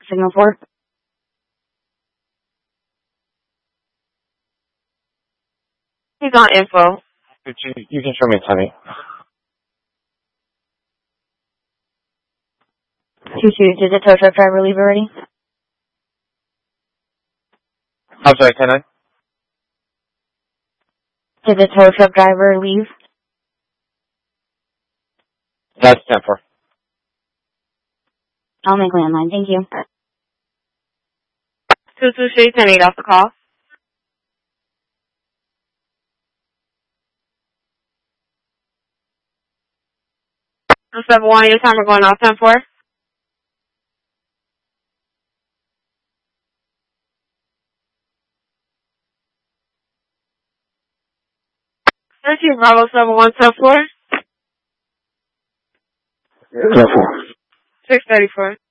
Signal 4. He's on info. You can show me timing. 2-2, did the tow truck driver leave already? I'm sorry, 10-9? Did the tow truck driver leave? That's 10-4. I'll make landline, thank you. 223, 10-8 off the call. On 7-1, your timer going off 10-4. Bravo 7-1, 10-4. 10-4. 634.